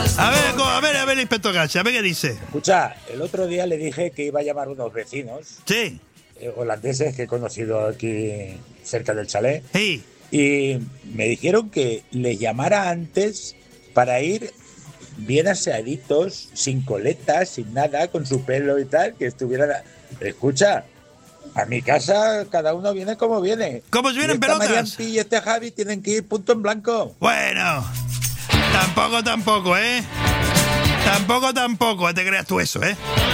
A ver, inspector Gacha, a ver qué dice. Escucha, el otro día le dije que iba a llamar a unos vecinos Sí. holandeses que he conocido aquí cerca del chalet. Sí. Y me dijeron que les llamara antes para ir bien aseaditos, sin coletas, sin nada, con su pelo y tal, que estuvieran... Escucha, a mi casa cada uno viene como viene. ¿Cómo vienen pelotas? Marianti y este Javi tienen que ir punto en blanco. Bueno, tampoco, ¿eh? Tampoco, te creas tú eso, ¿eh?